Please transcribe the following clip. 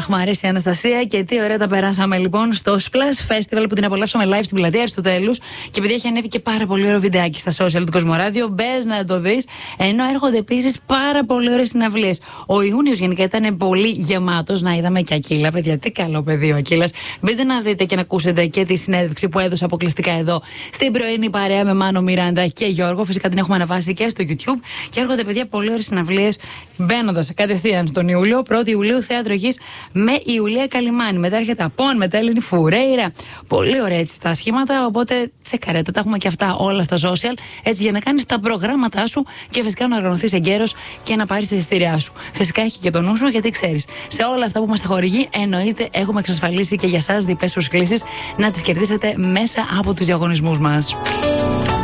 Αχ, μ' αρέσει η Αναστασία και τι ωραία τα περάσαμε λοιπόν στο Splash Festival που την απολαύσαμε live στην πλατεία Αριστοτέλους. Και επειδή έχει ανέβει και πάρα πολύ ωραίο βιντεάκι στα social του Κοσμοράδιο, μπες να το δεις. Ενώ έρχονται επίσης πάρα πολύ ωραίες συναυλίες. Ο Ιούνιος γενικά ήταν πολύ γεμάτος. Να είδαμε και Ακύλα, παιδιά. Τι καλό παιδί ο Ακύλας. Μπείτε να δείτε και να ακούσετε και τη συνέντευξη που έδωσε αποκλειστικά εδώ στην πρωινή παρέα με Μάνο, Μιράντα και Γιώργο. Φυσικά την έχουμε αναβάσει και στο YouTube. Και έρχονται, παιδιά, πολύ ωραίες συναυλίες μπαίνοντας κατευθείαν στον Ιούλιο. 1η Ιουλίου Θέατρο Γης με Ιουλία Καλιμάνη. Μετά έρχεται Απόν, μετά Έλληνη Φουρέιρα. Πολύ ωραία έτσι τα σχήματα. Οπότε τσεκαρέτα, τα έχουμε και αυτά όλα στα social. Έτσι για να κάνεις τα προγράμματά σου και φυσικά να οργανωθείς εγκαίρως και να πάρεις τη εισιτήριά σου. Φυσικά έχει και το νου σου, γιατί ξέρεις, σε όλα αυτά που είμαστε χορηγοί, εννοείται έχουμε εξασφαλίσει και για εσάς διπλές προσκλήσεις να τις κερδίσετε μέσα από τους διαγωνισμούς μας.